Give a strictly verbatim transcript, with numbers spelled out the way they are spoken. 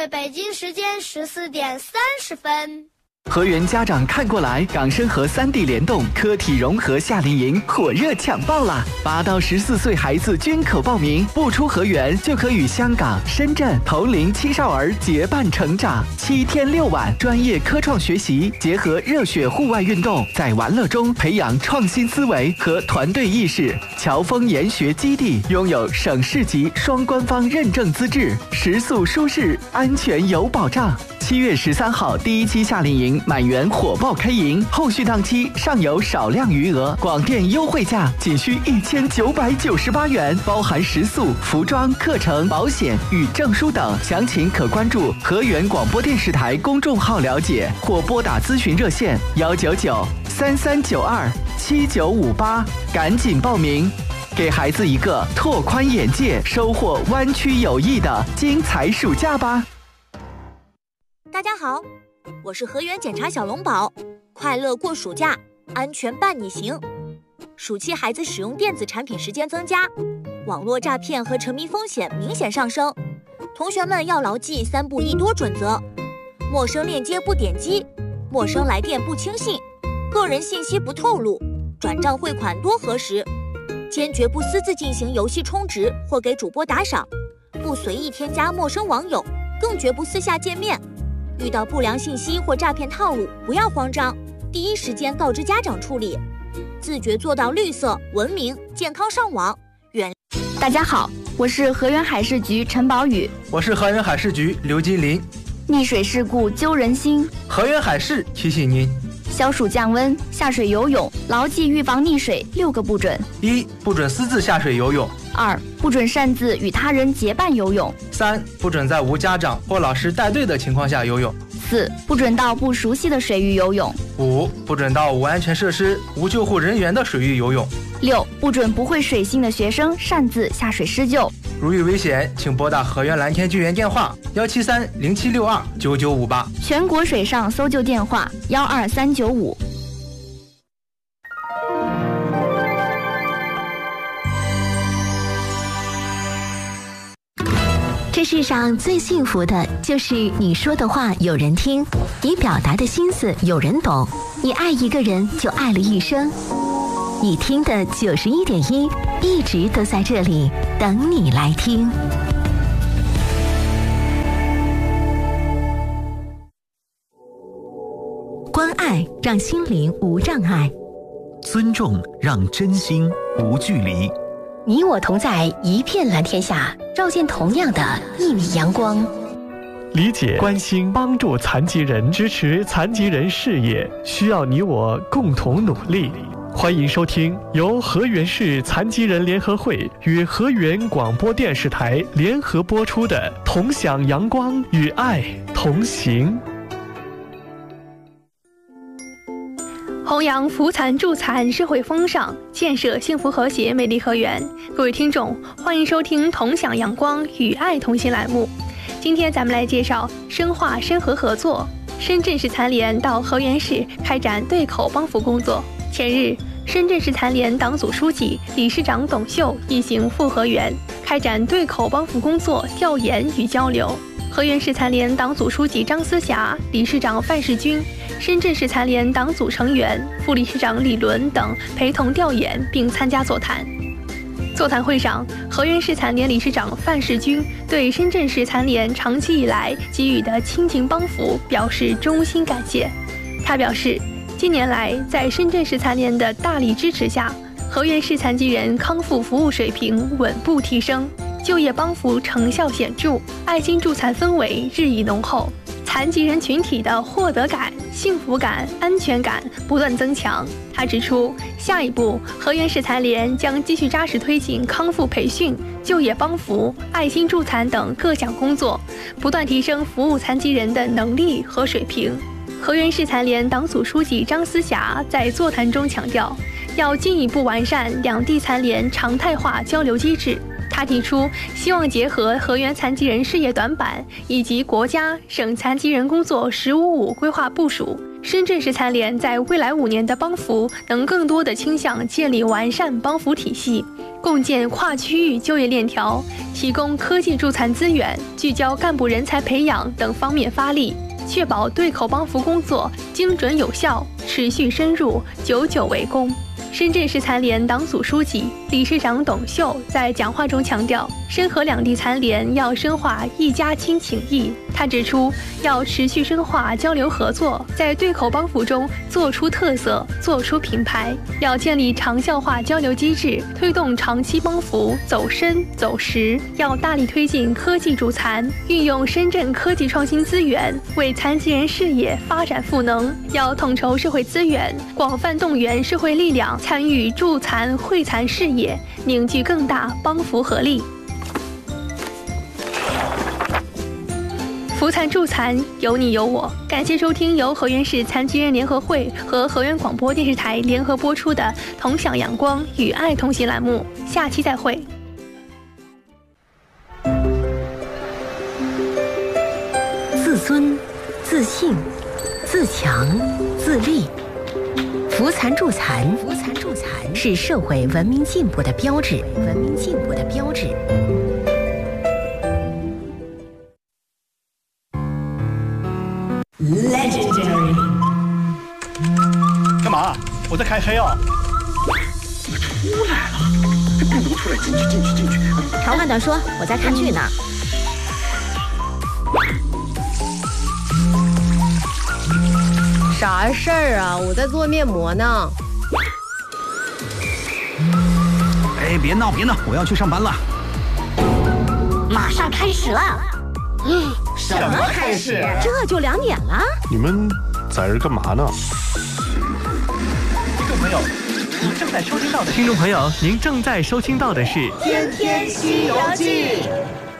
北京时间十四点三十分。 河源家长看过来，港深河三地联动科体融合夏令营火热抢报啦！八到十四岁孩子均可报名，不出河源就可与香港、深圳同龄青少儿结伴成长。七天六晚，专业科创学习，结合热血户外运动，在玩乐中培养创新思维和团队意识。侨丰研学基地拥有省市级双官方认证资质，食宿舒适，安全有保障。七月十三号第一期夏令营满员火爆开营，后续档期尚有少量余额，广电优惠价仅需一千九百九十八元，包含食宿、服装、课程、保险与证书等。详情可关注河源广播电视台公众号了解，或拨打咨询热线幺九九三三九二七九五八，赶紧报名，给孩子一个拓宽眼界、收获湾区友谊的精彩暑假吧。 大家好，我是河源检查小龙宝，快乐过暑假，安全伴你行。暑期孩子使用电子产品时间增加，网络诈骗和沉迷风险明显上升，同学们要牢记三不一多准则：陌生链接不点击，陌生来电不轻信，个人信息不透露，转账汇款多核实，坚决不私自进行游戏充值或给主播打赏，不随意添加陌生网友，更绝不私下见面。遇到不良信息或诈骗套路，不要慌张，第一时间告知家长处理，自觉做到绿色、文明、健康上网。远。 大家好，我是河源海事局陈宝宇。 我是河源海事局刘金林。 溺水事故揪人心， 河源海事提醒您： 消暑降温，下水游泳，牢记预防溺水六个不准： 一、不准私自下水游泳； 二、不准擅自与他人结伴游泳； 三、不准在无家长或老师带队的情况下游泳； 四、不准到不熟悉的水域游泳； 五、不准到无安全设施、无救护人员的水域游泳； 六、不准不会水性的学生擅自下水施救。 如遇危险，请拨打河源蓝天救援电话幺七三零七六二九九五八， 全国水上搜救电话幺二三九五。 这世上最幸福的就是你说的话有人听，你表达的心思有人懂，你爱一个人就爱了一生。你听的九十一点一一直都在这里等你来听。关爱让心灵无障碍， 尊重让真心无距离。 你我同在一片蓝天下，照见同样的一米阳光。 理解、关心、帮助残疾人，支持残疾人事业，需要你我共同努力。欢迎收听由河源市残疾人联合会与河源广播电视台联合播出的《同享阳光与爱同行》。 弘扬扶残助残社会风尚，建设幸福和谐美丽河源。各位听众，欢迎收听《同享阳光与爱同行》栏目。今天咱们来介绍深化深河合作。深圳市残联到河源市开展对口帮扶工作。前日，深圳市残联党组书记、理事长董秀一行赴河源，开展对口帮扶工作调研与交流。河源市残联党组书记张思霞、理事长范世军、深圳市残联党组成员、副理事长李伦等陪同调研并参加座谈。座谈会上，河源市残联理事长范世军对深圳市残联长期以来给予的亲情帮扶表示衷心感谢。他表示，近年来，在深圳市残联的大力支持下，河源市残疾人康复服务水平稳步提升，就业帮扶成效显著，爱心助残氛围日益浓厚，残疾人群体的获得感、幸福感、安全感不断增强。他指出，下一步，河源市残联将继续扎实推进康复培训、就业帮扶、爱心助残等各项工作，不断提升服务残疾人的能力和水平。河源市残联党组书记张思霞在座谈中强调，要进一步完善两地残联常态化交流机制。他他提出，希望结合河源残疾人事业短板以及国家省残疾人工作“十五五”规划部署，深圳市残联在未来五年的帮扶能更多的倾向建立完善帮扶体系，共建跨区域就业链条，提供科技助残资源，聚焦干部人才培养等方面发力，确保对口帮扶工作精准有效、持续深入、久久为功。深圳市残联党组书记、理事长董秀在讲话中强调，深河两地残联要深化一家亲情谊。他指出，要持续深化交流合作，在对口帮扶中做出特色、做出品牌，要建立长效化交流机制，推动长期帮扶走深走实。要大力推进科技助残，运用深圳科技创新资源，为残疾人事业发展赋能。要统筹社会资源，广泛动员社会力量参与助残惠残事业，凝聚更大帮扶合力。扶残助残，有你有我。感谢收听由河源市残疾人联合会和河源广播电视台联合播出的《同享阳光与爱同行》栏目，下期再会。 自尊、自信、自强、自立。扶残助残，扶残助残是社会文明进步的标志，文明进步的标志。 Legendary。 干嘛？我在开黑哦。 出来了，这不能出来，进去进去进去。 长话短说，我在看剧呢。 啥事儿啊？我在做面膜呢。 哎，别闹别闹，我要去上班了。 马上开始了。 什么开始？ 这就两点了。 你们在这干嘛呢？ 听众朋友，您正在收听到的听众朋友，您正在收听到的是《 天天西游记》。